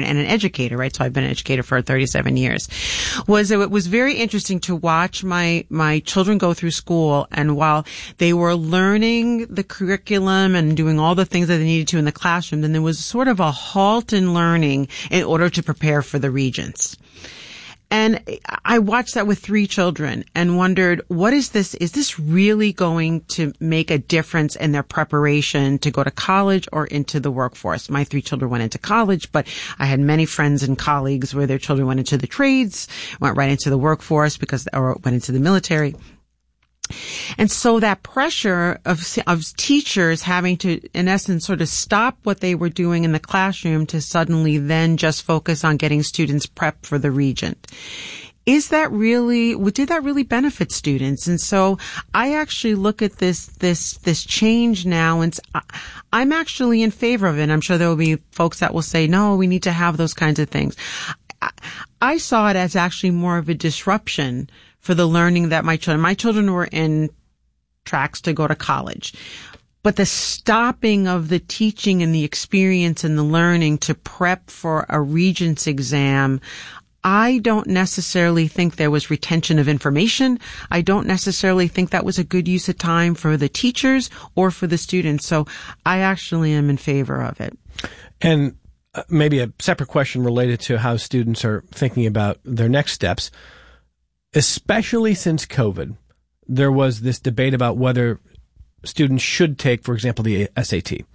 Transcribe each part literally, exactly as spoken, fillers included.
and an educator, right? So I've been an educator for thirty-seven years. Was it was very interesting to watch my, my children go through school, and while they were learning the curriculum and doing all the things that they needed to in the classroom, then there was sort of a halt in learning in order to prepare for the Regents. And I watched that with three children and wondered, what is this? Is this really going to make a difference in their preparation to go to college or into the workforce? My three children went into college, but I had many friends and colleagues where their children went into the trades, went right into the workforce because, or went into the military. And so that pressure of, of teachers having to, in essence, sort of stop what they were doing in the classroom to suddenly then just focus on getting students prepped for the Regent. Is that really, did that really benefit students? And so I actually look at this, this, this change now, and I'm actually in favor of it. I'm sure there will be folks that will say, no, we need to have those kinds of things. I saw it as actually more of a disruption for the learning that my children, my children were in tracks to go to college. But the stopping of the teaching and the experience and the learning to prep for a Regents exam, I don't necessarily think there was retention of information. I don't necessarily think that was a good use of time for the teachers or for the students. So I actually am in favor of it. And maybe a separate question related to how students are thinking about their next steps. Especially since COVID, there was this debate about whether students should take, for example, the S A T.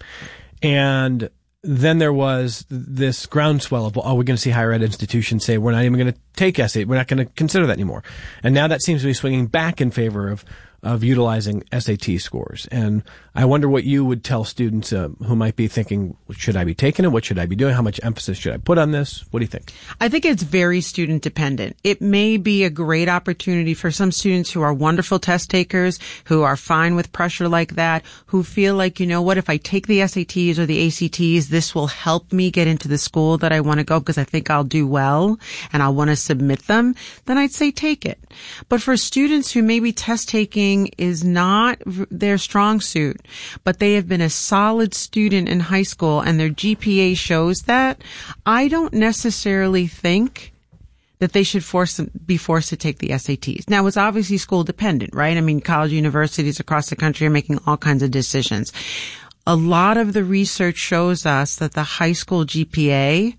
And then there was this groundswell of, oh, we're going to see higher ed institutions say, we're not even going to take S A T. We're not going to consider that anymore. And now that seems to be swinging back in favor of of utilizing S A T scores. And I wonder what you would tell students uh, who might be thinking, should I be taking it? What should I be doing? How much emphasis should I put on this? What do you think? I think it's very student dependent. It may be a great opportunity for some students who are wonderful test takers, who are fine with pressure like that, who feel like, you know what, if I take the S A Ts or the A C Ts, this will help me get into the school that I want to go because I think I'll do well and I'll want to submit them, then I'd say take it. But for students who maybe test taking is not their strong suit, but they have been a solid student in high school and their G P A shows that, I don't necessarily think that they should force them, be forced to take the S A Ts. Now, it's obviously school dependent, right? I mean, college universities across the country are making all kinds of decisions. A lot of the research shows us that the high school G P A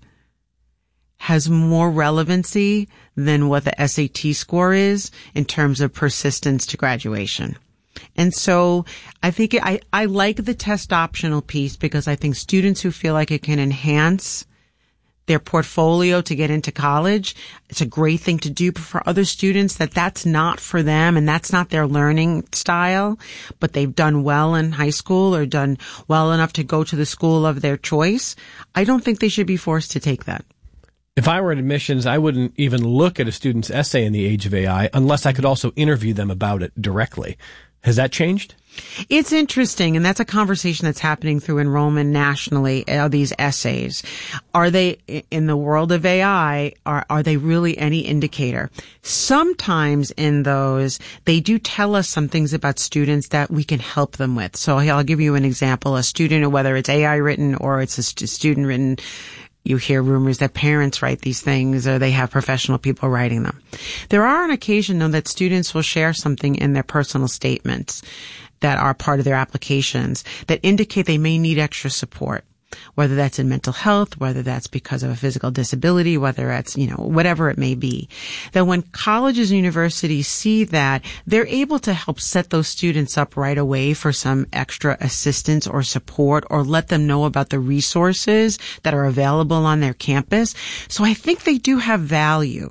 has more relevancy than what the S A T score is in terms of persistence to graduation. And so I think it, I, I like the test optional piece because I think students who feel like it can enhance their portfolio to get into college, it's a great thing to do. But for other students that that's not for them and that's not their learning style, but they've done well in high school or done well enough to go to the school of their choice, I don't think they should be forced to take that. If I were in admissions, I wouldn't even look at a student's essay in the age of A I unless I could also interview them about it directly. Has that changed? It's interesting, and that's a conversation that's happening through enrollment nationally, uh, these essays. Are they, in the world of A I, are, are they really any indicator? Sometimes in those, they do tell us some things about students that we can help them with. So I'll give you an example. A student, whether it's A I written or it's a st- student written, you hear rumors that parents write these things or they have professional people writing them. There are on occasion, though, that students will share something in their personal statements that are part of their applications that indicate they may need extra support, whether that's in mental health, whether that's because of a physical disability, whether that's, you know, whatever it may be. That when colleges and universities see that, they're able to help set those students up right away for some extra assistance or support or let them know about the resources that are available on their campus. So I think they do have value.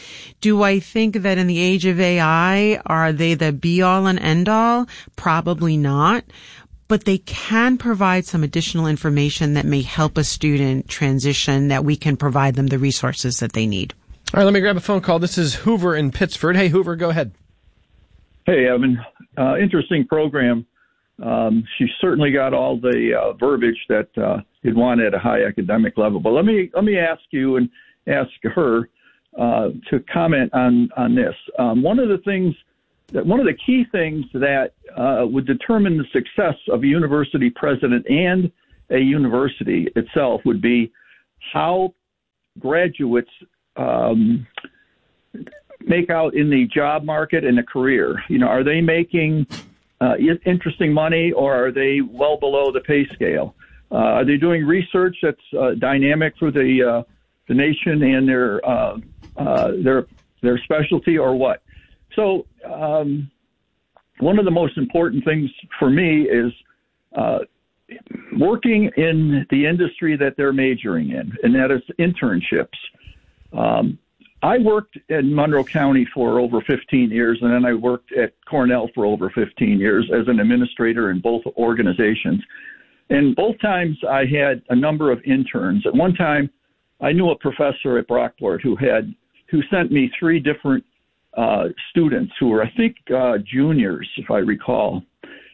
Do I think that in the age of A I, are they the be-all and end-all? Probably not. But they can provide some additional information that may help a student transition, that we can provide them the resources that they need. All right, let me grab a phone call. This is Hoover in Pittsford. Hey, Hoover, go ahead. Hey, Evan. Uh, interesting program. Um, she certainly got all the uh, verbiage that uh, you'd want at a high academic level. But let me let me ask you and ask her uh, to comment on on this. Um, one of the things that one of the key things that uh, would determine the success of a university president and a university itself would be how graduates um, make out in the job market and the career? You know, are they making uh, interesting money, or are they well below the pay scale? Uh, are they doing research that's uh, dynamic for the uh, the nation and their uh, uh, their their specialty, or what? So um, one of the most important things for me is uh, working in the industry that they're majoring in, and that is internships. Um, I worked in Monroe County for over fifteen years, and then I worked at Cornell for over fifteen years as an administrator in both organizations. And both times I had a number of interns. At one time, I knew a professor at Brockport who had who sent me three different uh, students who were, I think, uh, juniors, if I recall.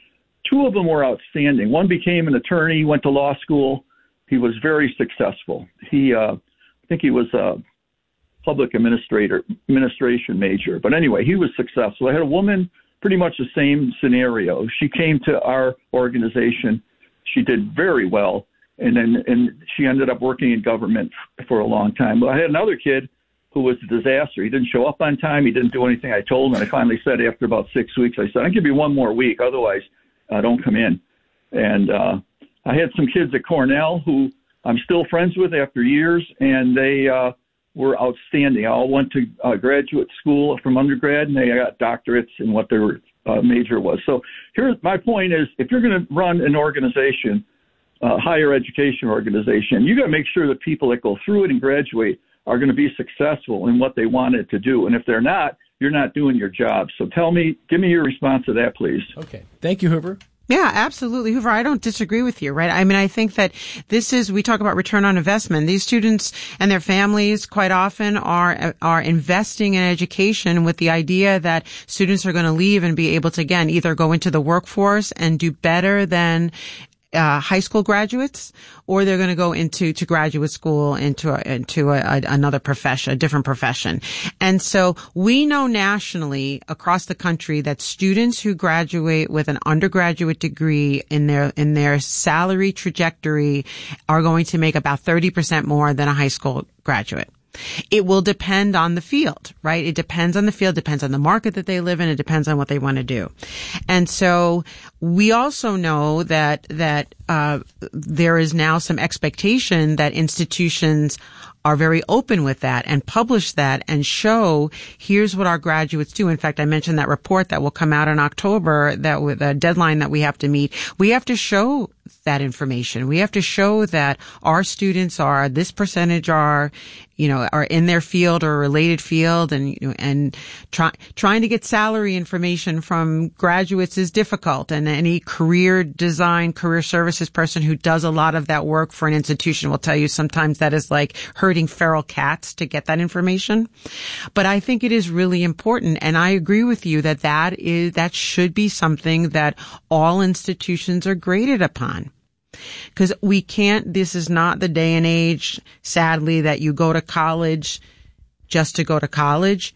Two of them were outstanding. One became an attorney, went to law school. He was very successful. He, uh, I think he was a public administrator, administration major. But anyway, he was successful. I had a woman, pretty much the same scenario. She came to our organization. She did very well, and then and she ended up working in government for a long time. But I had another kid who was a disaster. He didn't show up on time. He didn't do anything I told him. And I finally said after about six weeks, I said, I'll give you one more week. Otherwise, uh, don't come in. And uh, I had some kids at Cornell who I'm still friends with after years, and they uh, were outstanding. All went to uh, graduate school from undergrad, and they got doctorates in what their uh, major was. So here's my point is, if you're going to run an organization, uh, higher education organization, you got to make sure that people that go through it and graduate are going to be successful in what they wanted to do. And if they're not, you're not doing your job. So tell me, give me your response to that, please. Okay. Thank you, Hoover. Yeah, absolutely. Hoover, I don't disagree with you, right? I mean, I think that this is, we talk about return on investment. These students and their families quite often are, are investing in education with the idea that students are going to leave and be able to, again, either go into the workforce and do better than Uh, high school graduates, or they're going to go into to graduate school into a, into a, a, another profession, a different profession. And so we know nationally across the country that students who graduate with an undergraduate degree in their in their salary trajectory are going to make about thirty percent more than a high school graduate. It will depend on the field, right? It depends on the field, depends on the market that they live in, it depends on what they want to do. And so we also know that, that, uh, there is now some expectation that institutions are very open with that and publish that and show here's what our graduates do. In fact, I mentioned that report that will come out in October, that with a deadline that we have to meet. We have to show that information. We have to show that our students are, this percentage are, you know, are in their field or related field, and, you know, and try, trying to get salary information from graduates is difficult. And any career design, career services person who does a lot of that work for an institution will tell you sometimes that is like herding feral cats to get that information. But I think it is really important. And I agree with you that that is, that should be something that all institutions are graded upon. Because we can't, this is not the day and age, sadly, that you go to college just to go to college.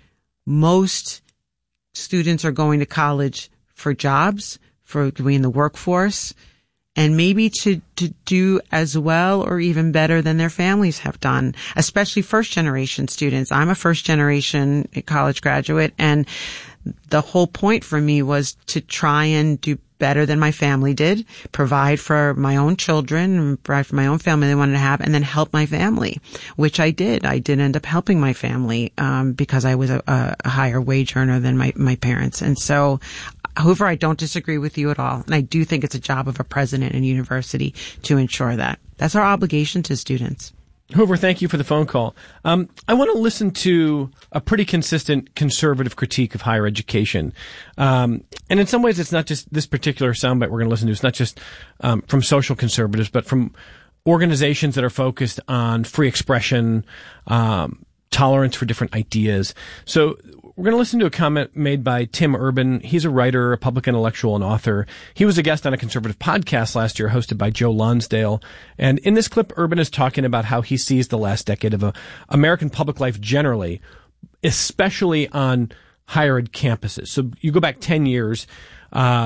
Most students are going to college for jobs, for to be in the workforce, and maybe to, to do as well or even better than their families have done, especially first generation students. I'm a first generation college graduate, and the whole point for me was to try and do better than my family did, provide for my own children, provide for my own family they wanted to have, and then help my family, which I did. I did end up helping my family um, because I was a, a higher wage earner than my, my parents. And so, Hoover, I don't disagree with you at all. And I do think it's a job of a president and university to ensure that. That's our obligation to students. Hoover, thank you for the phone call. Um, I want to listen to a pretty consistent conservative critique of higher education. Um, and in some ways, it's not just this particular soundbite we're going to listen to. It's not just um, from social conservatives, but from organizations that are focused on free expression, um, tolerance for different ideas. So we're going to listen to a comment made by Tim Urban. He's a writer, a public intellectual, and author. He was a guest on a conservative podcast last year hosted by Joe Lonsdale. And in this clip, Urban is talking about how he sees the last decade of uh, American public life generally, especially on higher ed campuses. So you go back ten years, um,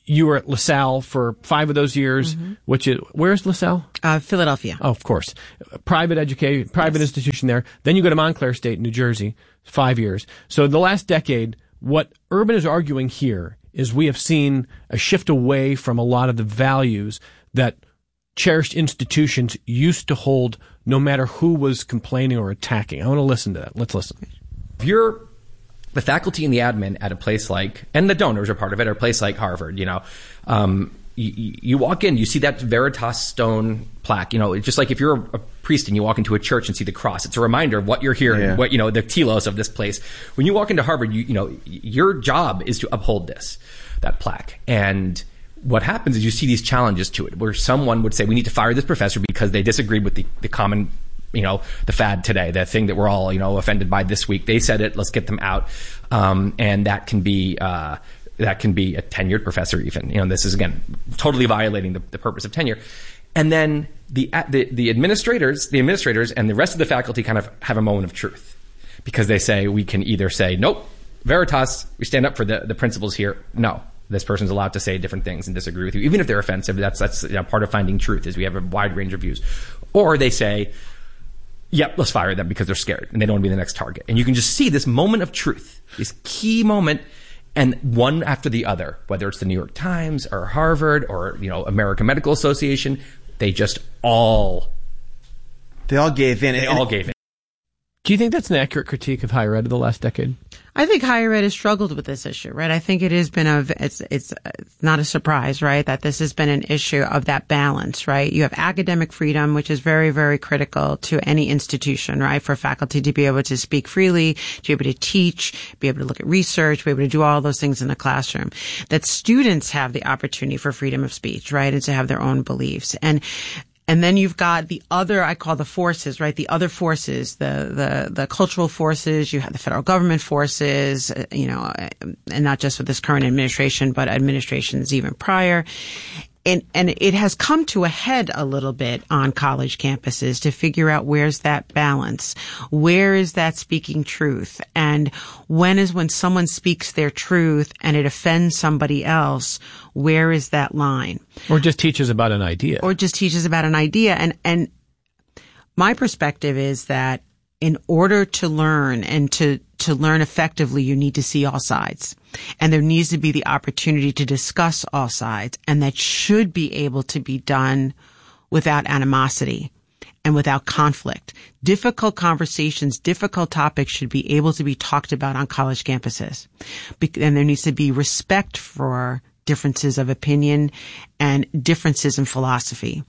you were at LaSalle for five of those years, mm-hmm. which is, where's LaSalle? Uh, Philadelphia. Oh, of course. Private education, private yes. institution there. Then you go to Montclair State, New Jersey, five years. So the last decade, what Urban is arguing here is we have seen a shift away from a lot of the values that cherished institutions used to hold no matter who was complaining or attacking. I want to listen to that. Let's listen. If you're the faculty and the admin at a place like, and the donors are part of it, at a place like Harvard, you know, um, you, you walk in, you see that Veritas stone plaque, you know, it's just like if you're a, a priest and you walk into a church and see the cross, it's a reminder of what you're hearing, yeah. what, you know, the telos of this place. When you walk into Harvard, you, you know, your job is to uphold this, that plaque. And what happens is you see these challenges to it where someone would say, we need to fire this professor because they disagreed with the, the common, you know, the fad today, the thing that we're all, you know, offended by this week. They said it, let's get them out. Um, and that can be, uh, that can be a tenured professor even. You know, this is, again, totally violating the, the purpose of tenure. And then the, the, the administrators, the administrators and the rest of the faculty kind of have a moment of truth because they say, we can either say, nope, Veritas, we stand up for the, the principles here. No, this person's allowed to say different things and disagree with you, even if they're offensive. That's, that's, you know, part of finding truth is we have a wide range of views. Or they say, yep, let's fire them because they're scared and they don't want to be the next target. And you can just see this moment of truth, this key moment, and one after the other, whether it's the New York Times or Harvard or, you know, American Medical Association, they just all... They all gave in. They all gave in. Do you think that's an accurate critique of higher ed of the last decade? I think higher ed has struggled with this issue, right? I think it has been a, it's, it's, it's not a surprise, right? That this has been an issue of that balance, right? You have academic freedom, which is very, very critical to any institution, right? For faculty to be able to speak freely, to be able to teach, be able to look at research, be able to do all those things in the classroom. That students have the opportunity for freedom of speech, right? And to have their own beliefs. And, And then you've got the other, I call the forces, right? The other forces, the, the, the cultural forces, you have the federal government forces, you know, and not just with this current administration, but administrations even prior. And, and it has come to a head a little bit on college campuses to figure out where's that balance? Where is that speaking truth? And when is when someone speaks their truth and it offends somebody else, where is that line? Or just teaches about an idea. Or just teaches about an idea. And, and my perspective is that in order to learn and to, to learn effectively, you need to see all sides. And there needs to be the opportunity to discuss all sides. And that should be able to be done without animosity and without conflict. Difficult conversations, difficult topics should be able to be talked about on college campuses. And there needs to be respect for differences of opinion and differences in philosophy.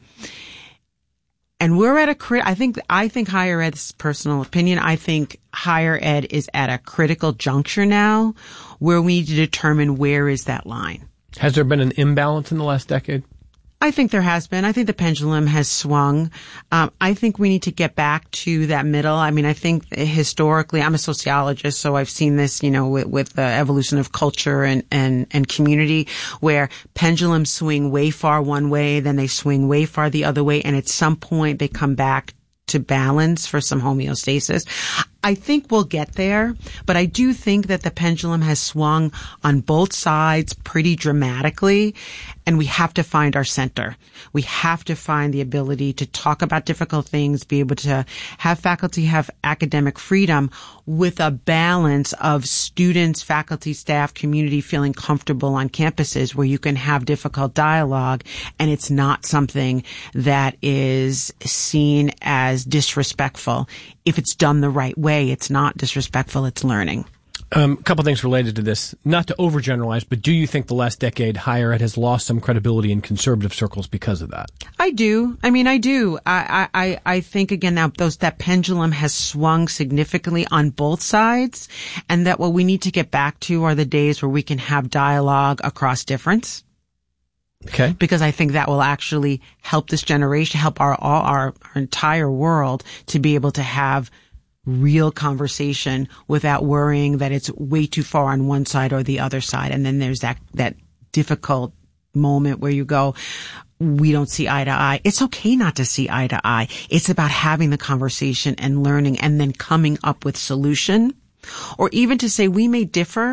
And we're at a crit, I think, I think higher ed's personal opinion. I think higher ed is at a critical juncture now where we need to determine where is that line. Has there been an imbalance in the last decade? I think there has been. I think the pendulum has swung. Um, I think we need to get back to that middle. I mean, I think historically, I'm a sociologist, so I've seen this, you know, with, with the evolution of culture and, and, and community, where pendulums swing way far one way, then they swing way far the other way, and at some point they come back to balance for some homeostasis. I think we'll get there, but I do think that the pendulum has swung on both sides pretty dramatically, and we have to find our center. We have to find the ability to talk about difficult things, be able to have faculty have academic freedom with a balance of students, faculty, staff, community feeling comfortable on campuses where you can have difficult dialogue, and it's not something that is seen as disrespectful. If it's done the right way, it's not disrespectful, it's learning. Um, a couple things related to this. Not to overgeneralize, but do you think the last decade higher ed has lost some credibility in conservative circles because of that? I do. I mean, I do. I, I, I think, again, that those, that pendulum has swung significantly on both sides, and that what we need to get back to are the days where we can have dialogue across difference. Okay. Because I think that will actually help this generation, help our, all our, our entire world to be able to have real conversation without worrying that it's way too far on one side or the other side. And then there's that, that difficult moment where you go, we don't see eye to eye. It's okay not to see eye to eye. It's about having the conversation and learning and then coming up with solution, or even to say we may differ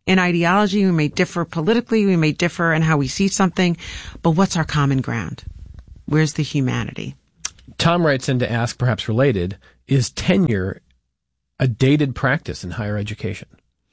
in ideology, we may differ politically, we may differ in how we see something, but what's our common ground? Where's the humanity? Tom writes in to ask, perhaps related, is tenure a dated practice in higher education?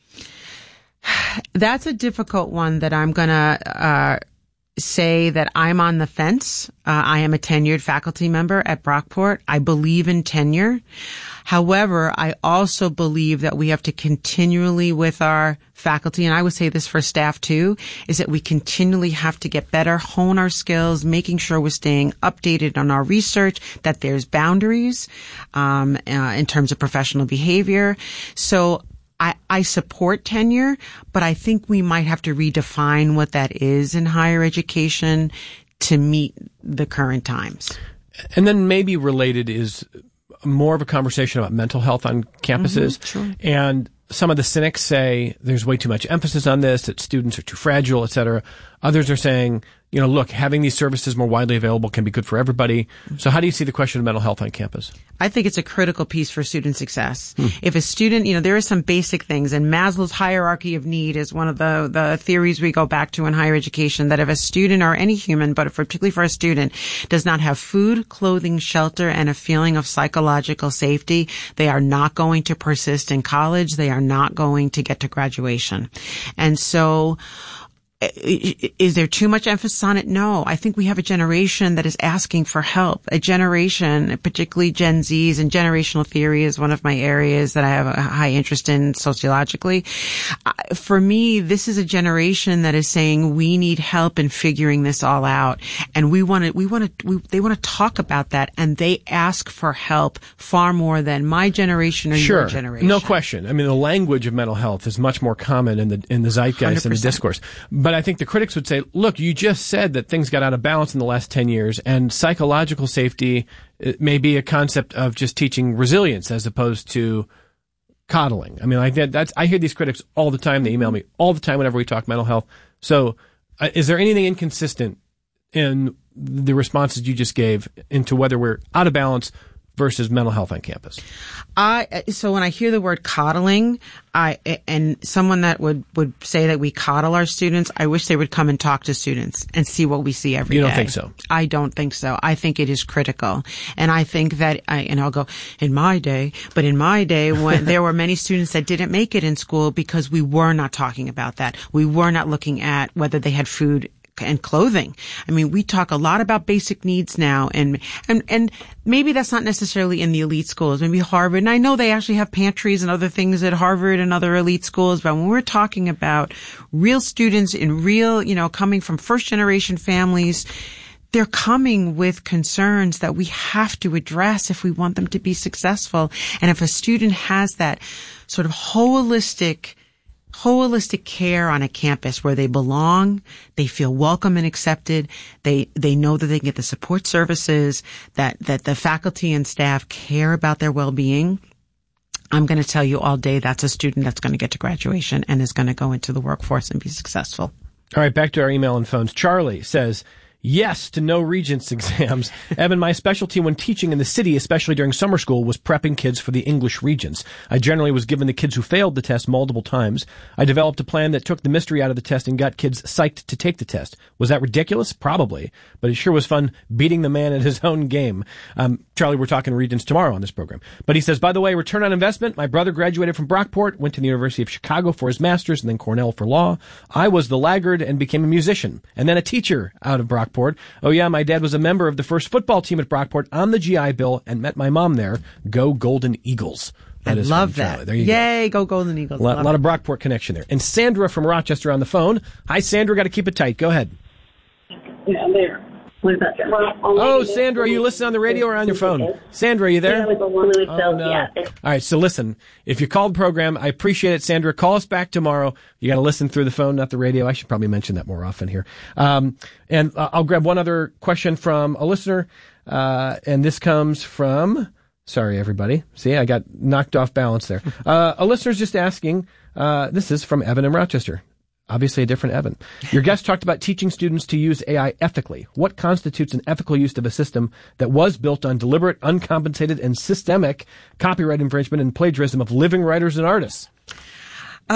That's a difficult one that I'm going to uh say that I'm on the fence. Uh, I am a tenured faculty member at Brockport. I believe in tenure. However, I also believe that we have to continually with our faculty, and I would say this for staff too, is that we continually have to get better, hone our skills, making sure we're staying updated on our research, that there's boundaries um, uh, in terms of professional behavior. So I, I support tenure, but I think we might have to redefine what that is in higher education to meet the current times. And then maybe related is more of a conversation about mental health on campuses. Mm-hmm, sure. And some of the cynics say there's way too much emphasis on this, that students are too fragile, et cetera. Others are saying, you know, look, having these services more widely available can be good for everybody. So how do you see the question of mental health on campus? I think it's a critical piece for student success. Hmm. If a student, you know, there are some basic things, and Maslow's hierarchy of need is one of the, the theories we go back to in higher education, that if a student or any human, but for, particularly for a student, does not have food, clothing, shelter, and a feeling of psychological safety, they are not going to persist in college. They are not going to get to graduation. And so, is there too much emphasis on it? No. I think we have a generation that is asking for help. A generation, particularly Gen Zs, and generational theory is one of my areas that I have a high interest in sociologically. For me, this is a generation that is saying we need help in figuring this all out. And we want to, we want to, we, they want to talk about that, and they ask for help far more than my generation or sure. your generation. No question. I mean, the language of mental health is much more common in the, in the zeitgeist and the discourse. But I think the critics would say, look, you just said that things got out of balance in the last ten years, and psychological safety may be a concept of just teaching resilience as opposed to coddling. I mean, like that, that's, I hear these critics all the time. They email me all the time whenever we talk mental health. So uh, is there anything inconsistent in the responses you just gave into whether we're out of balance versus mental health on campus? I, so when I hear the word coddling, I, and someone that would, would say that we coddle our students, I wish they would come and talk to students and see what we see every day. You don't think so? I don't think so. I think it is critical. And I think that, I, and I'll go, in my day, but in my day when there were many students that didn't make it in school because we were not talking about that. We were not looking at whether they had food and clothing. I mean, we talk a lot about basic needs now, and, and, and maybe that's not necessarily in the elite schools, maybe Harvard. And I know they actually have pantries and other things at Harvard and other elite schools, but when we're talking about real students in real, you know, coming from first generation families, they're coming with concerns that we have to address if we want them to be successful. And if a student has that sort of holistic holistic care on a campus where they belong, they feel welcome and accepted, they they know that they can get the support services, that that the faculty and staff care about their well-being, I'm going to tell you all day that's a student that's going to get to graduation and is going to go into the workforce and be successful. All right, back to our email and phones. Charlie says, yes to no Regents exams. Evan, my specialty when teaching in the city, especially during summer school, was prepping kids for the English Regents. I generally was given the kids who failed the test multiple times. I developed a plan that took the mystery out of the test and got kids psyched to take the test. Was that ridiculous? Probably. But it sure was fun beating the man at his own game. Um, Charlie, we're talking Regents tomorrow on this program. But he says, by the way, return on investment. My brother graduated from Brockport, went to the University of Chicago for his master's, and then Cornell for law. I was the laggard and became a musician, and then a teacher out of Brockport. Oh yeah, my dad was a member of the first football team at Brockport on the G I Bill and met my mom there. Go Golden Eagles. That I love that. Charlie. There you Yay, go. go Golden Eagles. A lot, lot of Brockport connection there. And Sandra from Rochester on the phone. Hi, Sandra. Got to keep it tight. Go ahead. Yeah, I'm there. What is that? Oh, Sandra, are you listening on the radio or on your phone? Sandra, are you there? Oh, no. All right, so listen, if you called the program, I appreciate it, Sandra. Call us back tomorrow. You got to listen through the phone, not the radio. I should probably mention that more often here. Um, and uh, I'll grab one other question from a listener, uh, and this comes from... Sorry, everybody. See, I got knocked off balance there. Uh, a listener's just asking, uh, this is from Evan in Rochester. Obviously a different Evan. Your guest talked about teaching students to use A I ethically. What constitutes an ethical use of a system that was built on deliberate, uncompensated, and systemic copyright infringement and plagiarism of living writers and artists? Uh,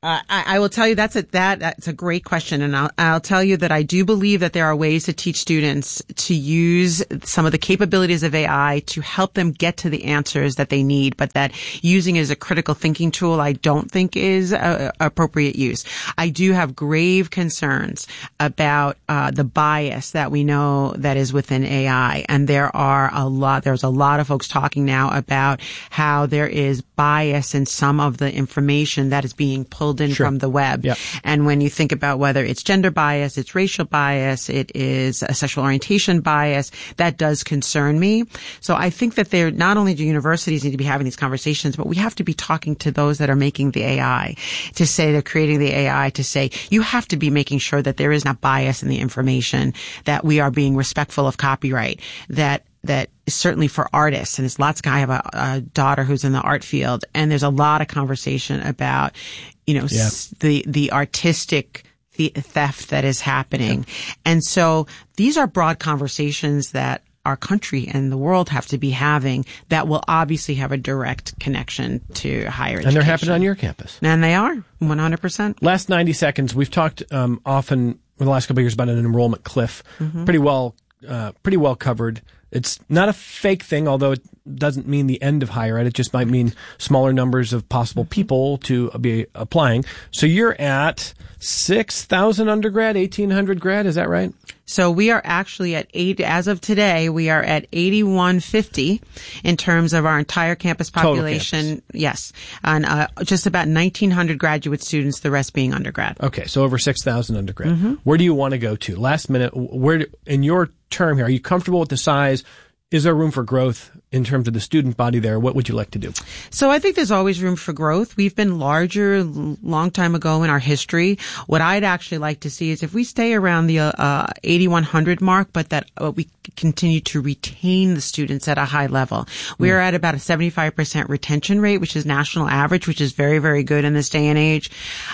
Uh, I, I will tell you that's a that that's a great question, and I'll I'll tell you that I do believe that there are ways to teach students to use some of the capabilities of A I to help them get to the answers that they need, but that using it as a critical thinking tool, I don't think is a, a appropriate use. I do have grave concerns about uh, the bias that we know that is within A I, and there are a lot. There's a lot of folks talking now about how there is bias in some of the information that is being pulled in Sure. from the web. Yep. And when you think about whether it's gender bias, it's racial bias, it is a sexual orientation bias, that does concern me. So I think that there, not only do universities need to be having these conversations, but we have to be talking to those that are making the A I to say they're creating the A I to say you have to be making sure that there is not bias in the information, that we are being respectful of copyright, that that is certainly for artists. And there's lots of, I have a, a daughter who's in the art field, and there's a lot of conversation about, you know, Yeah. s- the, the artistic the theft that is happening. And so these are broad conversations that our country and the world have to be having that will obviously have a direct connection to higher education. And they're happening on your campus. And they are, one hundred percent. Last ninety seconds, we've talked um, often in the last couple of years about an enrollment cliff. Pretty well, uh, pretty well covered. It's not a fake thing, although it doesn't mean the end of higher ed. It just might mean smaller numbers of possible people to be applying. So you're at six thousand undergrad, eighteen hundred grad. Is that right? So we are actually at eight, as of today, we are at eighty-one fifty in terms of our entire campus population. Campus. Yes. And, uh, just about nineteen hundred graduate students, the rest being undergrad. Okay, so over six thousand undergrad. Where do you want to go to? Last minute, where do, in your term here, are you comfortable with the size? Is there room for growth in terms of the student body there? What would you like to do? So I think there's always room for growth. We've been larger l- long time ago in our history. What I'd actually like to see is if we stay around the uh, eighty-one hundred mark, but that uh, we continue to retain the students at a high level. We're at about a seventy-five percent retention rate, which is national average, which is very, very good in this day and age.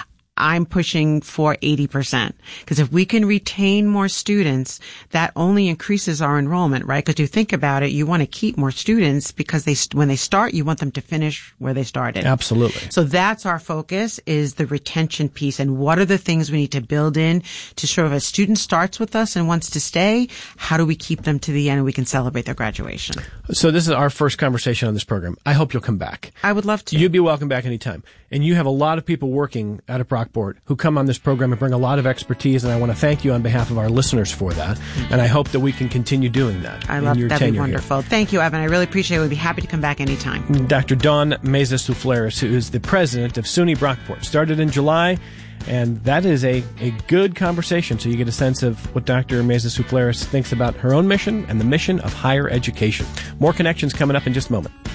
I'm pushing for eighty percent. Because if we can retain more students, that only increases our enrollment, right? Because you think about it, you want to keep more students because they, when they start, you want them to finish where they started. Absolutely. So that's our focus, is the retention piece. And what are the things we need to build in to show if a student starts with us and wants to stay, how do we keep them to the end and we can celebrate their graduation? So this is our first conversation on this program. I hope you'll come back. I would love to. You'd be welcome back anytime. And you have a lot of people working at a Brockport who come on this program and bring a lot of expertise, and I want to thank you on behalf of our listeners for that. And I hope that we can continue doing that. I in love your that'd be tenure wonderful. here. Thank you, Evan. I really appreciate it. We'd be happy to come back anytime. Doctor Dawn Meza Souflaris, who is the president of SUNY Brockport, started in July, and that is a, a good conversation, so you get a sense of what Doctor Meza Souflaris thinks about her own mission and the mission of higher education. More connections coming up in just a moment.